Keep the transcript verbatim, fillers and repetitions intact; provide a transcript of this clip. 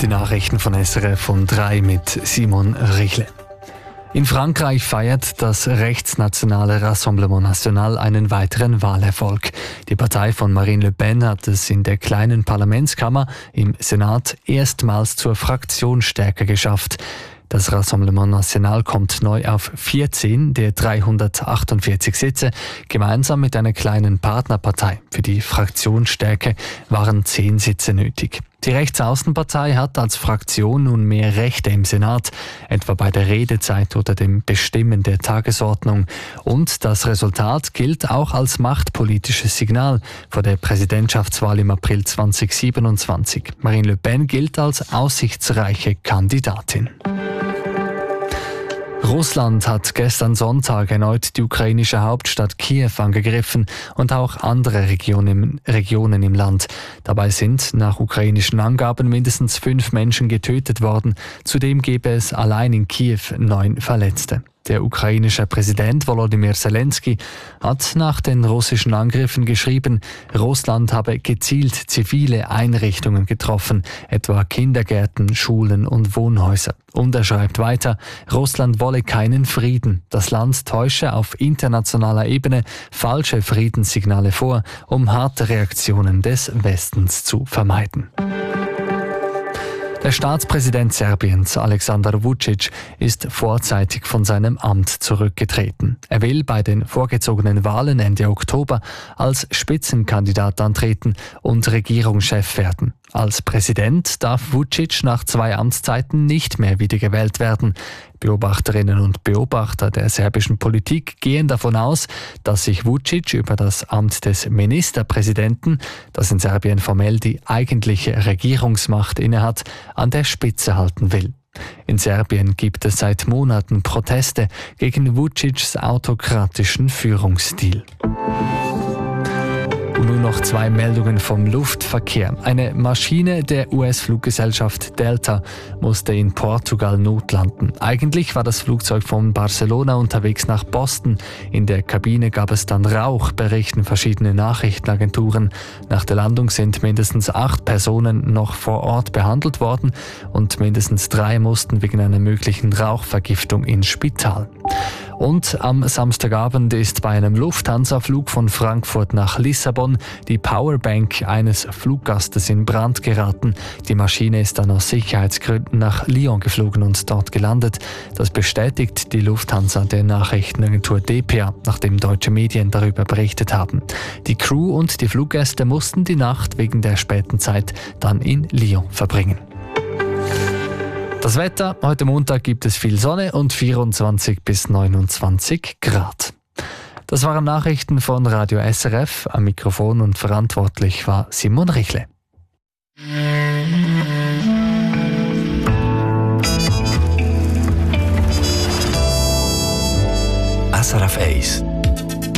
Die Nachrichten von S R F von drei mit Simon Richle. In Frankreich feiert das rechtsnationale Rassemblement National einen weiteren Wahlerfolg. Die Partei von Marine Le Pen hat es in der kleinen Parlamentskammer im Senat erstmals zur Fraktionsstärke geschafft. Das Rassemblement National kommt neu auf vierzehn der dreihundertachtundvierzig Sitze, gemeinsam mit einer kleinen Partnerpartei. Für die Fraktionsstärke waren zehn Sitze nötig. Die Rechtsaußenpartei hat als Fraktion nun mehr Rechte im Senat, etwa bei der Redezeit oder dem Bestimmen der Tagesordnung. Und das Resultat gilt auch als machtpolitisches Signal vor der Präsidentschaftswahl im April zweitausendsiebenundzwanzig. Marine Le Pen gilt als aussichtsreiche Kandidatin. Russland hat gestern Sonntag erneut die ukrainische Hauptstadt Kiew angegriffen und auch andere Regionen, Regionen im Land. Dabei sind nach ukrainischen Angaben mindestens fünf Menschen getötet worden. Zudem gäbe es allein in Kiew neun Verletzte. Der ukrainische Präsident Volodymyr Zelensky hat nach den russischen Angriffen geschrieben, Russland habe gezielt zivile Einrichtungen getroffen, etwa Kindergärten, Schulen und Wohnhäuser. Und er schreibt weiter, Russland wolle keinen Frieden. Das Land täusche auf internationaler Ebene falsche Friedenssignale vor, um harte Reaktionen des Westens zu vermeiden. Der Staatspräsident Serbiens, Aleksandar Vučić, ist vorzeitig von seinem Amt zurückgetreten. Er will bei den vorgezogenen Wahlen Ende Oktober als Spitzenkandidat antreten und Regierungschef werden. Als Präsident darf Vučić nach zwei Amtszeiten nicht mehr wiedergewählt werden. Beobachterinnen und Beobachter der serbischen Politik gehen davon aus, dass sich Vučić über das Amt des Ministerpräsidenten, das in Serbien formell die eigentliche Regierungsmacht innehat, an der Spitze halten will. In Serbien gibt es seit Monaten Proteste gegen Vučićs autokratischen Führungsstil. Und nun noch zwei Meldungen vom Luftverkehr. Eine Maschine der U S-Fluggesellschaft Delta musste in Portugal notlanden. Eigentlich war das Flugzeug von Barcelona unterwegs nach Boston. In der Kabine gab es dann Rauch, berichten verschiedene Nachrichtenagenturen. Nach der Landung sind mindestens acht Personen noch vor Ort behandelt worden und mindestens drei mussten wegen einer möglichen Rauchvergiftung ins Spital. Und am Samstagabend ist bei einem Lufthansa-Flug von Frankfurt nach Lissabon die Powerbank eines Fluggastes in Brand geraten. Die Maschine ist dann aus Sicherheitsgründen nach Lyon geflogen und dort gelandet. Das bestätigt die Lufthansa der Nachrichtenagentur D P A, nachdem deutsche Medien darüber berichtet haben. Die Crew und die Fluggäste mussten die Nacht wegen der späten Zeit dann in Lyon verbringen. Das Wetter, heute Montag gibt es viel Sonne und vierundzwanzig bis neunundzwanzig Grad. Das waren Nachrichten von Radio S R F. Am Mikrofon und verantwortlich war Simon Richle. S R F eins